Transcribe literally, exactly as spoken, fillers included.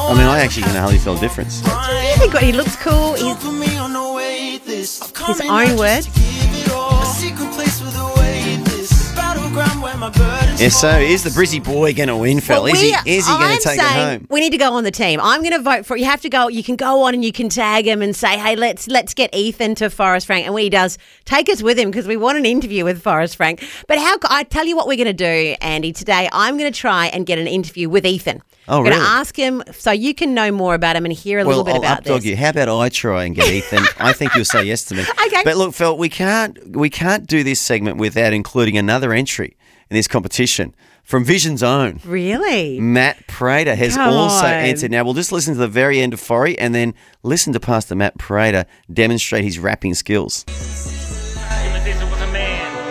I mean, I actually can hardly tell the difference. I think he looks cool. He's his own words. Yeah, so is the Brizzy boy going to win, Phil? Well, is he, we- is he going I'm to take it saying home? We need to go on the team. I'm going to vote for it. You have to go. You can go on and you can tag him and say, hey, let's let's get Ethan to Forrest Frank. And when he does, take us with him because we want an interview with Forrest Frank. But how? I tell you what we're going to do, Andy. Today, I'm going to try and get an interview with Ethan. Oh, I'm going to really? ask him so you can know more about him and hear a Well, little bit I'll about updog this. you. How about I try and get Ethan? I think you'll say yes to me. Okay. But look, Phil, we can't we can't do this segment without including another entry in this competition from Vision's own. Really? Matt Prater has Come also on. answered. Now, we'll just listen to the very end of Forry and then listen to Pastor Matt Prater demonstrate his rapping skills.